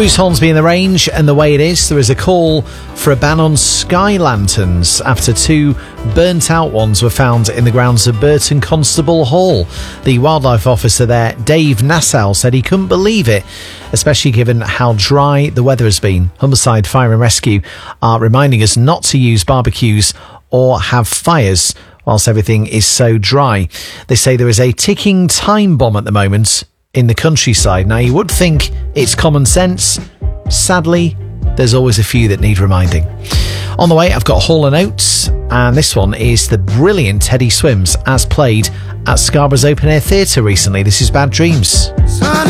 Bruce Hornsby in the range, and the way it is, there is a call for a ban on sky lanterns after 2 burnt out ones were found in the grounds of Burton Constable Hall. The wildlife officer there, Dave Nassau, said he couldn't believe it, especially given how dry the weather has been. Humberside Fire and Rescue are reminding us not to use barbecues or have fires whilst everything is so dry. They say there is a ticking time bomb at the moment in the countryside. Now, you would think it's common sense. Sadly, there's always a few that need reminding. On the way, I've got Hall & Oates, and this one is the brilliant Teddy Swims, as played at Scarborough's Open Air Theatre recently. This is Bad Dreams.